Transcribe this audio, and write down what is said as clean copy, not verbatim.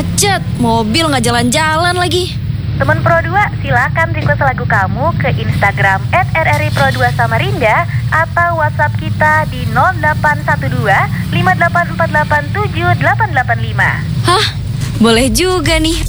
macet, mobil nggak jalan-jalan lagi. Teman Pro 2, silakan request lagu kamu ke Instagram @rripro2 Samarinda atau WhatsApp kita di 0812 58487 885. Hah? Boleh juga nih,